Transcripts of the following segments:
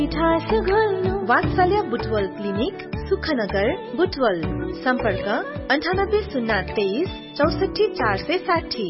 वात्सल्य बुटवल क्लिनिक सुखनगर बुटवल सम्पर्क 9803 64460।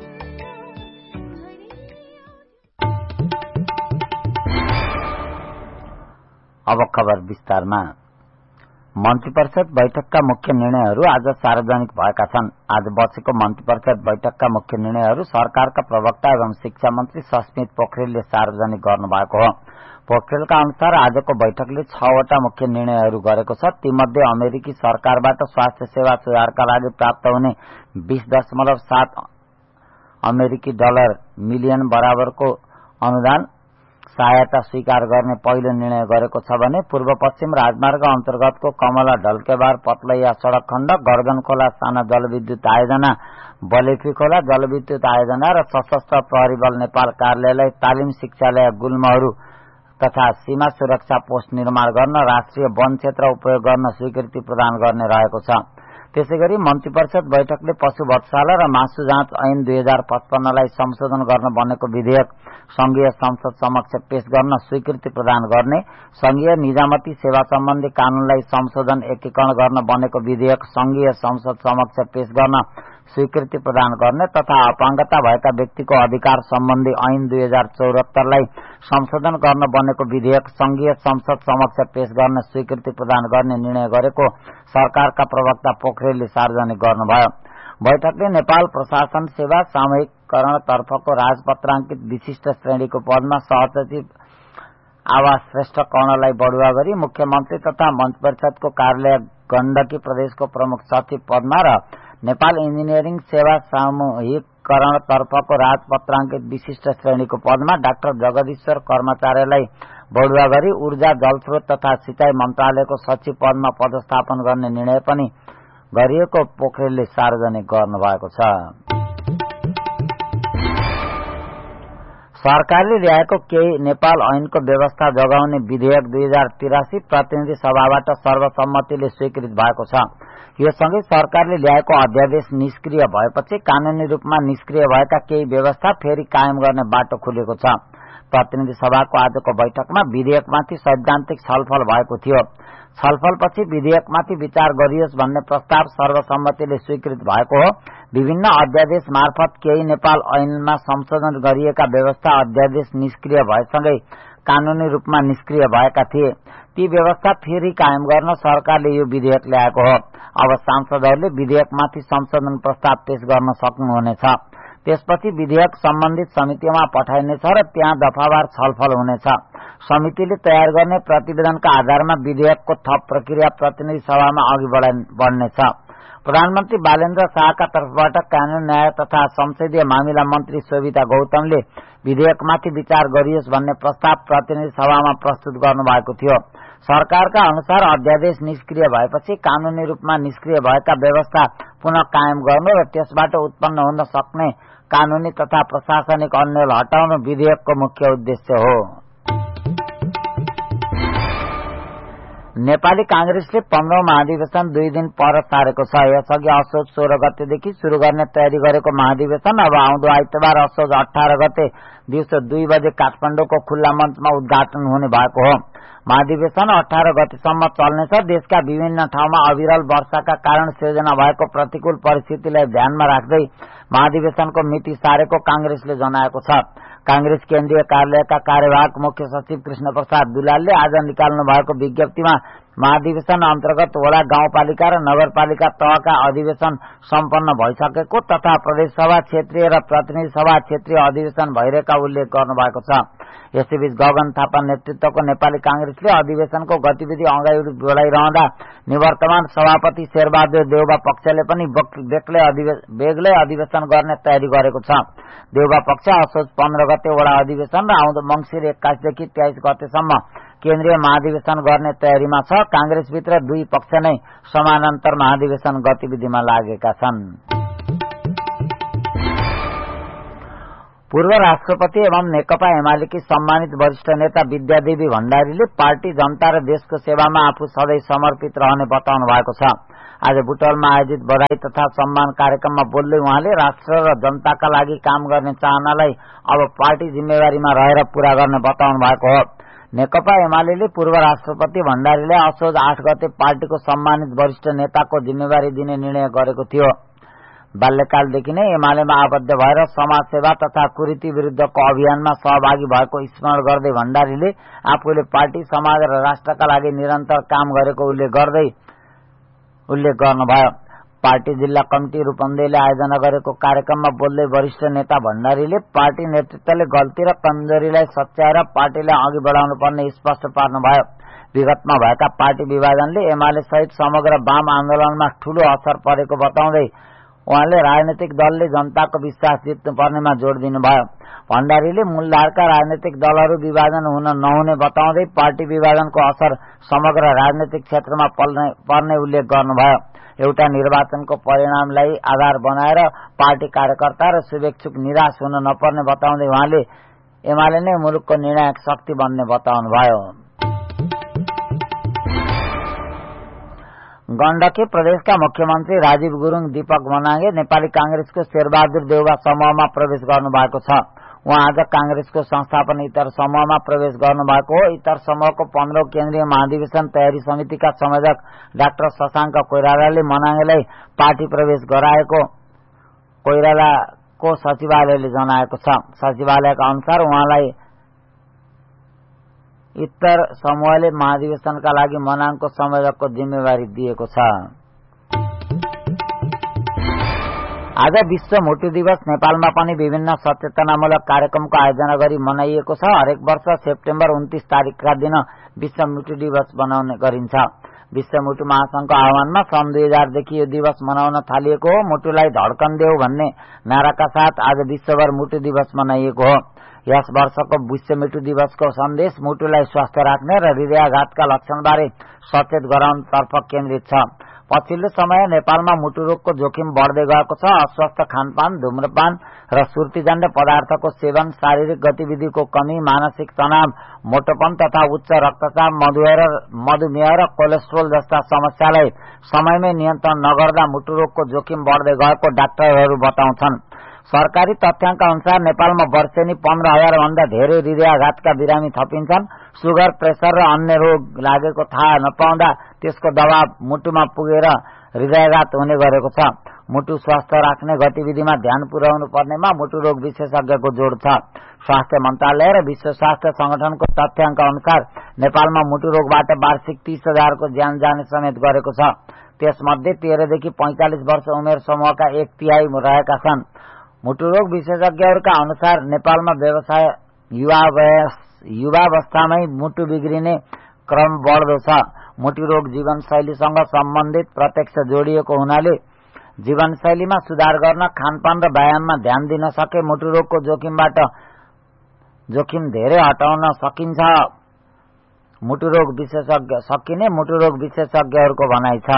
अब खबर विस्तारमा। मन्त्री परिषद बैठकका मुख्य निर्णयहरू आज सार्वजनिक भएका छन्। आज बसेको मन्त्री परिषद बैठकका मुख्य निर्णयहरू सरकारका प्रवक्ता एवं शिक्षा मन्त्री सस्मित पोखरेलले सार्वजनिक गर्नुभएको हो। पोखरेलका अनुसार आजको बैठकले 6 वटा मुख्य निर्णयहरू गरेको छ। तीमध्ये अमेरिकी सरकारबाट स्वास्थ्य सेवा सुधारका लागि प्राप्त हुने 20.7 अमेरिकी डलर मिलियन बराबरको अनुदान सहायता स्वीकार गर्ने पहिलो निर्णय गरेको छ भने पूर्व पश्चिम राजमार्ग अन्तर्गतको कमला ढल्केबार पतलैया सड़क खण्ड, गर्दन खोला साना जलविद्युत आयोजना, बलेफी खोला जलविद्युत आयोजना र सशस्त्र प्रहरी बल नेपाल कार्यालय तालिम शिक्षालय गुल्महरू तथा सीमा सुरक्षा पोस्ट निर्माण गर्न राष्ट्रिय वन क्षेत्र उपयोग गर्न स्वीकृति प्रदान गर्ने रहेको छ। त्यसैगरी मन्त्री परिषद बैठकले पशु वधशाला र मासु जाँच ऐन 2055 लाई संशोधन गर्न बनेको विधेयक संघीय संसद समक्ष पेश गर्न स्वीकृति प्रदान गर्ने, संघीय निजामती सेवा सम्बन्धी कानूनलाई संशोधन एकीकरण गर्न बनेको विधेयक संघीय संसद समक्ष पेश गर्न स्वीकृति प्रदान गर्ने तथा अपाङ्गता भएका व्यक्तिको अधिकार सम्बन्धी ऐन 2074 लाई संशोधन गर्न बनेको विधेयक संघीय संसद समक्ष पेश गर्न स्वीकृति प्रदान गर्ने निर्णय गरेको सरकारका प्रवक्ता पोखरेलले सार्वजनिक गर्नुभयो। बैठकले नेपाल प्रशासन सेवा सामूहिककरण तर्फको राजपत्राङ्कित विशिष्ट श्रेणीको पदमा सहसचिव आवास श्रेष्ठ कर्णलाई बढुवा गरी मुख्यमन्त्री तथा मन्त्री परिषदको कार्यालय गण्डकी प्रदेशको प्रमुख सचिव पदमा र नेपाल इन्जिनियरिङ सेवा सामूहिककरण तर्फको राजपत्राङ्कित विशिष्ट श्रेणीको पदमा डाक्टर जगदीश्वर कर्मचारीलाई बढुवा गरी ऊर्जा जलस्रोत तथा सिंचाई मन्त्रालयको सचिव पदमा पदस्थापन गर्ने निर्णय पनि गरिएको पोखरेलले सार्वजनिक गर्नुभएको छ। सरकारले ल्याएको केही नेपाल ऐनको व्यवस्था जगाउने विधेयक 2083 प्रतिनिधि सभाबाट सर्वसम्मतिले स्वीकृत भएको छ। यो सँगै सरकारले ल्याएको अध्यादेश निष्क्रिय भएपछि कानूनी रूपमा निष्क्रिय भएका केही व्यवस्था फेरि कायम गर्ने बाटो खुलेको छ। प्रतिनिधि सभाको आजको बैठकमा विधेयकमाथि सैद्धान्तिक छलफल भएको थियो। छलफलपछि विधेयकमाथि विचार गरियोस् भन्ने प्रस्ताव सर्वसम्मतिले स्वीकृत भएको हो। विभिन्न अध्यादेश मार्फत केही नेपाल ऐनमा संशोधन गरिएका व्यवस्था अध्यादेश निष्क्रिय भएसँगै कानूनी रूपमा निष्क्रिय भएका थिए। ती व्यवस्था फेरि कायम गर्न सरकारले यो विधेयक ल्याएको हो। अब सांसदहरूले विधेयकमाथि संशोधन प्रस्ताव पेश गर्न सक्नुहुनेछ। त्यसपछि विधेयक सम्बन्धित समितिमा पठाइनेछ र त्यहाँ दफावार छलफल हुनेछ। समितिले तयार गर्ने प्रतिवेदनका आधारमा विधेयकको थप प्रक्रिया प्रतिनिधि सभामा अघि बढ्नेछ। प्रधानमन्त्री बालेन्द्र शाहका तर्फबाट कानून न्याय तथा संसदीय मामिला मन्त्री शोभिता गौतमले विधेयकमाथि विचार गरियोस् भन्ने प्रस्ताव प्रतिनिधि सभामा प्रस्तुत गर्नुभएको थियो। सरकारका अनुसार अध्यादेश निष्क्रिय भएपछि कानूनी रूपमा निष्क्रिय भएका व्यवस्था पुनः कायम गर्नु र त्यसबाट उत्पन्न हुन सक्ने कानूनी तथा प्रशासनिक अन्यल हटाउनु विधेयकको मुख्य उद्देश्य हो। नेपाली कांग्रेसले 15औं महाधिवेशन 2 दिन पर सारेको छ। यसअघि असोज 16 गतेदेखि शुरू गर्ने तयारी गरेको महाधिवेशन अब आउँदो आइतबार असोज 18 गते दिउँसो 2 बजे काठमाडौँको खुल्ला मञ्चमा उद्घाटन हुने भएको हो। महाधिवेशन 18 गतेसम्म चल्नेछ। देशका विभिन्न ठाउँमा अविरल वर्षाका कारण सिर्जना भएको प्रतिकूल परिस्थितिलाई ध्यानमा राख्दै महाधिवेशनको मिति सारेको कांग्रेसले जनाएको छ। कांग्रेस केन्द्रीय कार्यालयका कार्यवाहक मुख्य सचिव कृष्ण प्रसाद दुलालले आज निकाल्नु भएको विज्ञप्तिमा महाधिवेशन अन्तर्गत वडा गाउँपालिका र नगरपालिका तहका अधिवेशन सम्पन्न भइसकेको तथा प्रदेशसभा क्षेत्रीय र प्रतिनिधि सभा क्षेत्रीय अधिवेशन भइरहेका उल्लेख गर्नुभएको छ। यसैबीच गगन थापा नेतृत्वको नेपाली कांग्रेसले अधिवेशनको गतिविधि अगाडि बढाइरहँदा निवर्तमान सभापति शेरबहादुर देउबा पक्षले पनि बेग्लै अधिवेशन गर्ने तयारी गरेको छ। देउबा पक्ष असोज 15 गते वडा अधिवेशन र आउँदो मंसिर 21 देखि 23 गतेसम्म केन्द्रीय महाधिवेशन गर्ने तयारीमा छ। कांग्रेसभित्र दुई पक्ष नै समानान्तर महाधिवेशन गतिविधिमा लागेका छन्। पूर्व राष्ट्रपति एवं नेकपा एमालेकी सम्मानित वरिष्ठ नेता विद्यादेवी भण्डारीले पार्टी जनता र देशको सेवामा आफू सधैँ समर्पित रहने बताउनु भएको छ। आज बुटवलमा आयोजित बधाई तथा सम्मान कार्यक्रममा बोल्दै उहाँले राष्ट्र र जनताका लागि काम गर्ने चाहनालाई अब पार्टी जिम्मेवारीमा रहेर पूरा गर्ने बताउनु भएको हो। नेकपा एमाले पूर्व राष्ट्रपति भण्डारीले असोज 8 गते पार्टीको सम्मानित वरिष्ठ नेताको जिम्मेवारी दिने निर्णय गरेको थियो। बाल्यकालदेखि नै एमालेमा आबद्ध भएर समाजसेवा तथा कुरीति विरुद्धको अभियानमा सहभागी भएको स्मरण गर्दै भण्डारीले आफूले पार्टी, समाज र राष्ट्रका लागि निरन्तर काम गरेको उल्लेख गर्नुभयो। पार्टी जिल्ला कमिटी रूपन्देहीले आयोजना गरेको कार्यक्रममा बोल्दै वरिष्ठ नेता भण्डारीले पार्टी नेतृत्वले गल्ती र कमजोरीलाई सच्याएर पार्टीलाई अघि बढाउनु पर्ने स्पष्ट पार्नुभयो। विगतमा भएका पार्टी विभाजनले एमाले सहित समग्र वाम आन्दोलनमा ठूलो असर परेको बताउँदै उहाँले राजनीतिक दलले जनताको विश्वास जित्नु पर्नेमा जोड़ दिनुभयो। भण्डारीले मूलधारका राजनीतिक दलहरू विभाजन हुन नहुने बताउँदै पार्टी विभाजनको असर समग्र राजनीतिक क्षेत्रमा पर्ने उल्लेख गर्नुभयो। एउटा निर्वाचनको परिणामलाई आधार बनाएर पार्टी कार्यकर्ता र शुभेच्छुक निराश हुन नपर्ने बताउँदै उहाँले एमाले नै मुलुकको निर्णायक शक्ति बन्ने बताउनुभयो। गण्डकी प्रदेशका मुख्यमन्त्री राजीव गुरुङ दीपक मनाङे नेपाली कांग्रेसको शेरबहादुर देउवा समूहमा प्रवेश गर्नुभएको छ। उहाँ आज कांग्रेसको संस्थापन इतर समूहमा प्रवेश गर्नुभएको हो। इतर समूहको 15औं केन्द्रीय महाधिवेशन तयारी समितिका संयोजक डाक्टर शशाङ्क कोइरालाले मनाङेलाई पार्टी प्रवेश गराएको कोइरालाको सचिवालयले जनाएको छ। सचिवालयका अनुसार उहाँलाई इतर समूहले महाधिवेशनका लागि मनाङको संयोजकको जिम्मेवारी दिएको छ। आज विश्व मुटु दिवस नेपालमा पनि विभिन्न सचेतनामूलक कार्यक्रमको आयोजना गरी मनाइएको छ। हरेक वर्ष सेप्टेम्बर 29 तारिकका दिन विश्व मुटु दिवस मनाउने गरिन्छ। विश्व मुटु महासंघको आह्वानमा सन् 2000 देखि यो दिवस मनाउन थालिएको हो। मुटुलाई धड्कन देऊ भन्ने नाराका साथ आज विश्वभर मुटु दिवस मनाइएको हो। यस वर्षको विश्व मुटु दिवसको सन्देश मुटुलाई स्वस्थ राख्ने र हृदयाघातका लक्षणबारे सचेत गराउनतर्फ केन्द्रित छ। पछिल्लो समय नेपालमा मुटु रोगको जोखिम बढ़दै गएको छ। अस्वस्थ खानपान, धूम्रपान र सुर्तीजन्य पदार्थको सेवन, शारीरिक गतिविधिको कमी, मानसिक तनाव, मोटोपन तथा उच्च रक्तचाप, मधुमेह र कोलेस्ट्रोल जस्ता समस्यालाई समयमै नियन्त्रण नगर्दा मुटु रोगको जोखिम बढ़दै गएको डाक्टरहरू बताउँछन्। सरकारी तथ्याङ्क अनुसार नेपालमा वर्षेनी 15,000 भन्दा धेरै हृदयाघातका बिरामी थपिन्छन्। सुगर, प्रेसर र अन्य रोग लागेको थाहा नपाउँदा त्यसको दबाव मुटुमा पुगेर हृदयाघात हुने गरेको छ। मुटु स्वस्थ राख्ने गतिविधिमा ध्यान पुर्याउनु पर्नेमा मुटु रोग विशेषज्ञको जोड छ। स्वास्थ्य मन्त्रालय र विश्व स्वास्थ्य संगठनको तथ्याङ्क अनुसार नेपालमा मुटु रोगबाट वार्षिक 30,000 को ज्यान जाने समेत गरेको छ। त्यसमध्ये 13 देखि 45 वर्ष उमेर समूहका 1/3 रहेका छन्। मुटु रोग विशेषज्ञहरूका अनुसार नेपालमा व्यवसाय युवावस्थामै मुटु बिग्रिने क्रम बढ्दो छ। मुटु रोग जीवनशैलीसँग सम्बन्धित प्रत्यक्ष जोडिएको हुनाले जीवनशैलीमा सुधार गर्न खानपान र व्यायाममा ध्यान दिन सके मुटु रोगको जोखिम धेरै हटाउन सकिन्छ। मुटु रोग विशेषज्ञहरूको भनाइ छ।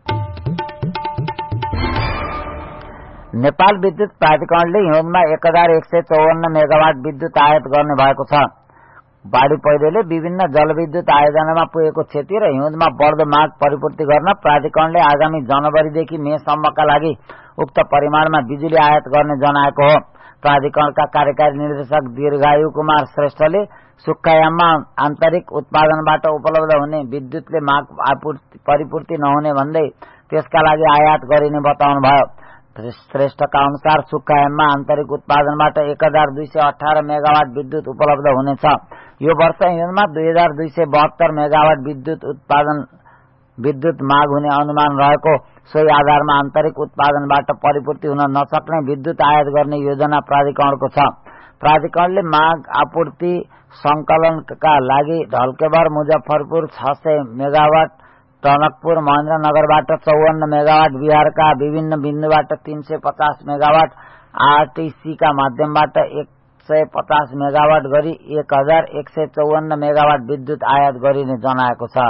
नेपाल विद्युत प्राधिकरणले हिउँदमा 1154 मेगावाट विद्युत आयात गर्ने भएको छ। बाढी पहिरोले विभिन्न जलविद्युत आयोजनामा पुगेको क्षति र हिउँदमा बढ्दो माग परिपूर्ति गर्न प्राधिकरणले आगामी जनवरीदेखि मेसम्मका लागि उक्त परिमाणमा बिजुली आयात गर्ने जनाएको हो। प्राधिकरणका कार्यकारी निर्देशक दीर्घायु कुमार श्रेष्ठले सुक्खायाममा आन्तरिक उत्पादनबाट उपलब्ध हुने विद्युतले माग परिपूर्ति नहुने भन्दै त्यसका लागि आयात गरिने बताउनुभयो। श्रेष्ठका अनुसार सुक्खायाममा आन्तरिक उत्पादनबाट 1218 मेगावाट विद्युत उपलब्ध हुनेछ। यो वर्ष हिउँदमा 2272 मेगावाट विद्युत माग हुने अनुमान रहेको, सोही आधारमा आन्तरिक उत्पादनबाट परिपूर्ति हुन नसक्ने विद्युत आयात गर्ने योजना प्राधिकरणको छ। प्राधिकरणले माग आपूर्ति संकलनका लागि ढल्केबर, मुजफ्फरपुर 600 मेगावाट, टनकपुर, महेन्द्रनगरबाट 54 मेगावाट, बिहारका विभिन्न बिन्दुबाट 350 मेगावाट, आरटीसीका माध्यमबाट 150 मेगावाट गरी 1154 मेगावाट विद्युत आयात गरिने जनाएको छ।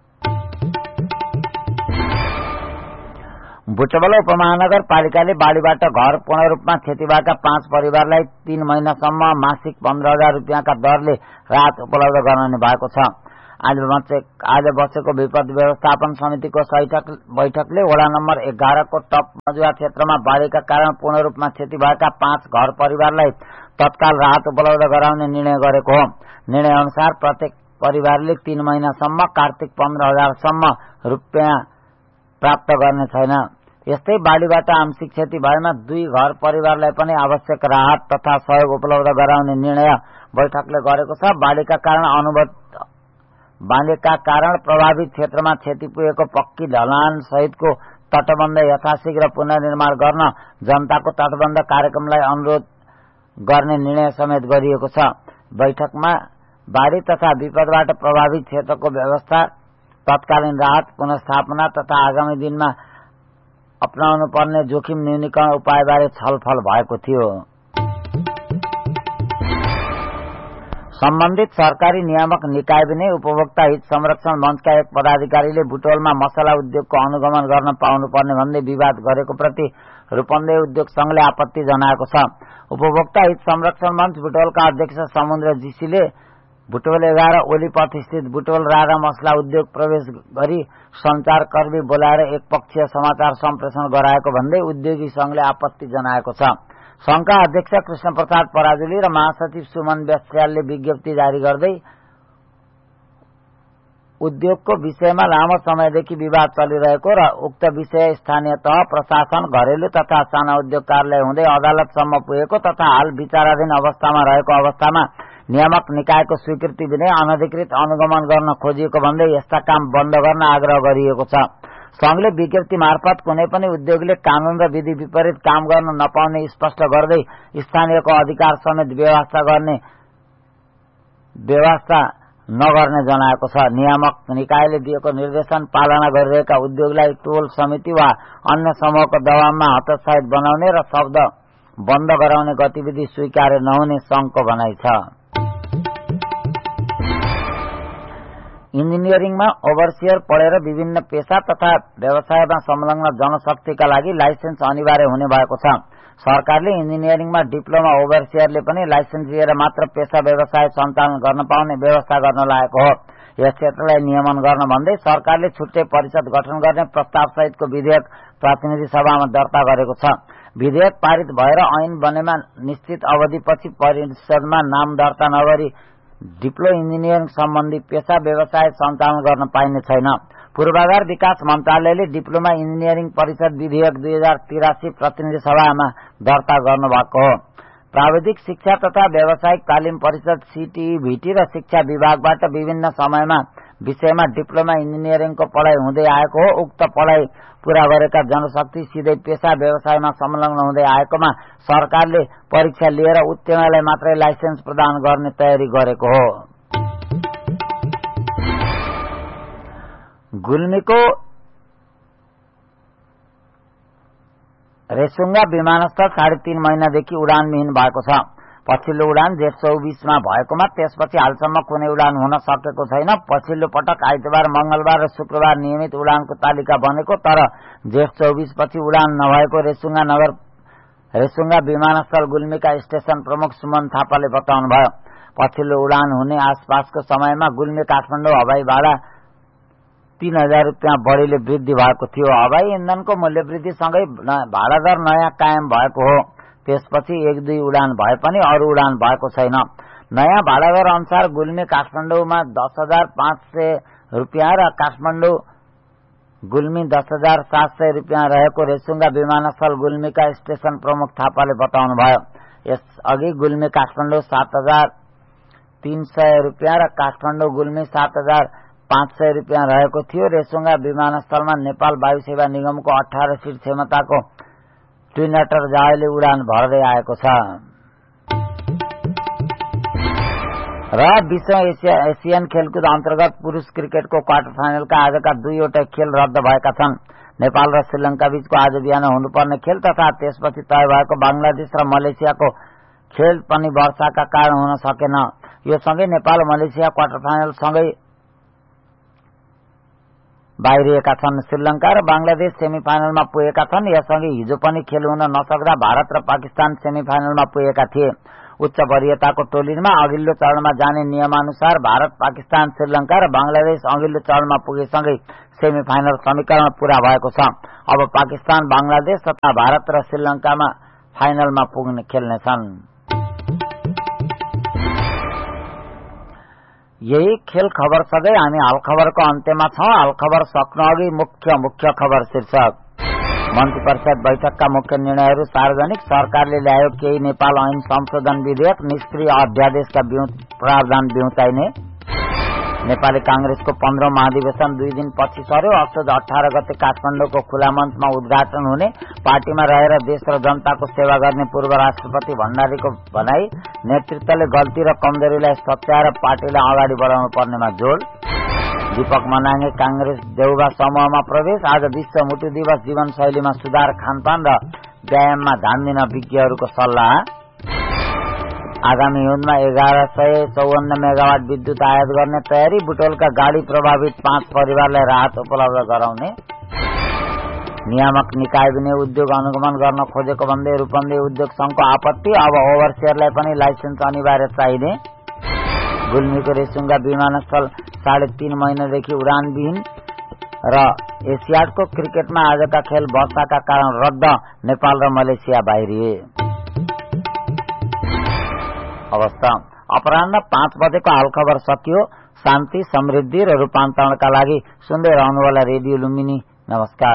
बुटवल उपमहानगरपालिकाले बाढीबाट घर पूर्ण रूपमा क्षति भएका 5 परिवारलाई 3 महिनासम्म मासिक 15,000 रुपियाँका दरले राहत उपलब्ध गराउने भएको छ। आज बसेको विपद व्यवस्थापन समितिको बैठकले वडा नम्बर 11 को टप मजुवा क्षेत्रमा बाढीका कारण पूर्ण रूपमा क्षति भएका 5 घर परिवारलाई तत्काल राहत उपलब्ध गराउने निर्णय गरेको हो। निर्णय अनुसार प्रत्येक परिवारले 3 महिनासम्म कार्तिक 15,000सम्म रुपियाँ प्राप्त गर्ने छैन। यस्तै बाढीबाट आंशिक क्षति भएमा 2 घर परिवारलाई पनि आवश्यक राहत तथा सहयोग उपलब्ध गराउने निर्णय बैठकले गरेको छ। बाढीका कारण प्रभावित क्षेत्रमा क्षति पुगेको पक्की ढलान सहितको तटबन्ध यथाशीघ्र पुनर्निर्माण गर्न जनताको तटबन्ध कार्यक्रमलाई अनुरोध गर्ने निर्णय समेत गरिएको छ। बैठकमा बाढी तथा विपदबाट प्रभावित क्षेत्रको व्यवस्था, तत्कालीन राहत, पुनर्स्थापना तथा आगामी दिनमा अपनाउनु पर्ने जोखिम न्यूनीकरण उपायबारे छलफल भएको थियो। सम्बन्धित सरकारी नियामक निकाय पनि उपभोक्ता हित संरक्षण मञ्चका एक पदाधिकारीले बुटवलमा मसला उद्योगको अनुगमन गर्न पाउनुपर्ने भन्दै विवाद गरेको प्रति रूपन्देही उद्योग संघले आपत्ति जनाएको छ। उपभोक्ता हित संरक्षण मञ्च बुटवलका अध्यक्ष समुद्र जीसीले बुटवल 11 ओलीपथ स्थित बुटवल राधा मसला उद्योग प्रवेश गरी संचारकर्मी बोलाएर एकपक्षीय समाचार सम्प्रेषण गराएको भन्दै उद्योगी संघले आपत्ति जनाएको छ। संघका अध्यक्ष कृष्ण प्रसाद पराजुली र महासचिव सुमन व्यास्यालले विज्ञप्ति जारी गर्दै उद्योगको विषयमा लामो समयदेखि विवाद चलिरहेको र उक्त विषय स्थानीय तह, प्रशासन, घरेलु तथा साना उद्योग कार्यालय हुँदै अदालतसम्म पुगेको तथा हाल विचाराधीन अवस्थामा रहेको अवस्थामा नियामक निकायको स्वीकृति बिना अनधिकृत अनुगमन गर्न खोजिएको भन्दै यस्ता काम बन्द गर्न आग्रह गरिएको छ। संघले विज्ञप्ति मार्फत कुनै पनि उद्योगले कानून र विधि विपरीत काम गर्न नपाउने स्पष्ट गर्दै स्थानीयको अधिकार समेत व्यवस्था नगर्ने जनाएको छ। नियामक निकायले दिएको निर्देशन पालना गरिरहेका उद्योगलाई टोल समिति वा अन्य समूहको दबावमा हतोत्साहित बनाउने र शब्द बन्द गराउने गतिविधि स्वीकार्य नहुने संघको भनाइ छ। इन्जिनियरिङमा ओभरसियर पढेर विभिन्न पेशा तथा व्यवसायमा संलग्न जनशक्तिका लागि लाइसेन्स अनिवार्य हुने भएको छ। सरकारले इन्जिनियरिङमा डिप्लोमा ओभरसियरले पनि लाइसेन्स लिएर मात्र पेशा व्यवसाय सञ्चालन गर्न पाउने व्यवस्था गर्न लागेको हो। यस क्षेत्रलाई नियमन गर्न भन्दै सरकारले छुट्टै परिषद गठन गर्ने प्रस्ताव सहितको विधेयक प्रतिनिधि सभामा दर्ता गरेको छ। विधेयक पारित भएर ऐन बनेमा निश्चित अवधिपछि परिषदमा नाम दर्ता नगरी डिप्लो इन्जिनियरिङ सम्बन्धी पेशा व्यवसाय सञ्चालन गर्न पाइने छैन। पूर्वाधार विकास मन्त्रालयले डिप्लोमा इन्जिनियरिङ परिषद विधेयक 2083 प्रतिनिधि सभामा दर्ता गर्नुभएको हो। प्राविधिक शिक्षा तथा व्यावसायिक तालिम परिषद सीटीईभीटी र शिक्षा विभागबाट विभिन्न समयमा विषयमा डिप्लोमा इन्जिनियरिङको पढाइ हुँदै आएको हो। उक्त पढाइ पूरा गरेका जनशक्ति सिधै पेशा व्यवसायमा संलग्न हुँदै आएकोमा सरकारले परीक्षा लिएर उत्तीर्णलाई मात्रै लाइसेन्स प्रदान गर्ने तयारी गरेको हो। गुल्मीको रेसुङ्गा विमानस्थल 3.5 महिनादेखि उडानविहीन भएको छ। पछिल्लो उडान जेठ 24 मा भएकोमा त्यसपछि हालसम्म कुनै उडान हुन सकेको छैन। पछिल्लो पटक आइतबार, मंगलबार र शुक्रबार नियमित उडानको तालिका बनेको, तर जेठ 24 पछि उडान नभएको रेसुङ्गा विमानस्थल गुल्मीका स्टेशन प्रमुख सुमन थापाले बताउनुभयो। पछिल्लो उडान हुने आसपासको समयमा गुल्मी काठमाडौँ हवाई भाडा 3000 रुपियाँ बढीले वृद्धि भएको थियो। हवाई इन्धनको मूल्य वृद्धिसँगै भाडा दर नयाँ कायम भएको हो। त्यसपछि 1-2 उडान भए पनि अरू उडान भएको छैन। नयाँ भाडा दर अनुसार गुल्मी काठमाडौँमा 10,500 रुपियाँ र काठमाडौँ गुल्मी 10,700 रुपियाँ रहेको रेसुङ्गा विमानस्थल गुल्मीका स्टेशन प्रमुख थापाले बताउनुभयो। यसअघि गुल्मी काठमाडौँ 7,300 रुपियाँ र काठमाडौँ गुल्मी 7,500 रुपियाँ रहेको थियो। रेसुङ्गा विमानस्थलमा नेपाल वायु सेवा निगमको 18 सीट क्षमताको ट्विनटर जहाजले उडान भर्दै आएको छ। र विश्व एसियन खेलकुद अन्तर्गत पुरुष क्रिकेटको क्वार्टर फाइनलका आजका 2वटा खेल रद्द भएका छन्। नेपाल र श्रीलंका बीचको आज बिहान हुनुपर्ने खेल तथा त्यसपछि तय भएको बंगलादेश र मलेसियाको खेल पनि वर्षाका कारण हुन सकेन। यो सँगै नेपाल मलेसिया क्वार्टर फाइनल सँगै बाहिरिएका छन्। श्रीलंका र बंगलादेश सेमिफाइनलमा पुगेका छन्। यससँगै हिजो पनि खेल हुन नसक्दा भारत र पाकिस्तान सेमिफाइनलमा पुगेका थिए। उच्च वरीयताको टोलीमा अघिल्लो चरणमा जाने नियमानुसार भारत, पाकिस्तान, श्रीलंका र बंगलादेश अघिल्लो चरणमा पुगेसँगै सेमिफाइनल समीकरण पूरा भएको छ। अब पाकिस्तान, बंगलादेश तथा भारत र श्रीलंकामा फाइनलमा पुग्ने खेल्नेछन्। यही खेल खबर सँगै हामी हाल खबरको अन्त्यमा छौं। हाल खबर सक्नु अघि मुख्य खबर शीर्षक। मन्त्री परिषद बैठकका मुख्य निर्णयहरू सार्वजनिक। सरकारले ल्यायो केही नेपाल ऐन संशोधन विधेयक। निष्क्रिय अध्यादेशका प्रावधान बिउताइने। नेपाली कांग्रेसको 15औं महाधिवेशन 2 दिन पछि सर्यो। असोज 18 गते काठमाडौँको खुला मञ्चमा उद्घाटन हुने। पार्टीमा रहेर देश र जनताको सेवा गर्ने पूर्व राष्ट्रपति भण्डारीको भनाई। नेतृत्वले गल्ती र कमजोरीलाई सच्याएर पार्टीलाई अगाडि बढाउनु पर्नेमा जोड। दीपक मनाङे कांग्रेस देउबा समूहमा प्रवेश। आज विश्व मुटु दिवस। जीवनशैलीमा सुधार, खानपान र व्यायाममा ध्यान दिन विज्ञहरूको सल्लाह। आगामी हिउँदमा 1154 मेगावाट विद्युत आयात गर्ने तयारी। बुटवलका गाड़ी प्रभावित 5 परिवारलाई राहत उपलब्ध गराउने। नियामक निकाय बिने उद्योग अनुगमन गर्न खोजेको भन्दै रूपन्देही उद्योग संघको आपत्ति। अब ओभरसियरलाई पनि लाइसेन्स अनिवार्य चाहिने। गुल्मीको रेसुङ्गा विमानस्थल 3.5 महिनादेखि उडानविहीन। र एसियाडको क्रिकेटमा आजका खेल वर्षाका कारण रद्द। नेपाल र मलेसिया बाहिरिए। अवस्था अपराह्न 5 बजेको हाल खबर सकियो। शान्ति, समृद्धि र रूपान्तरणका लागि सुन्दै रहनुहोला रेडियो लुम्बिनी। नमस्कार।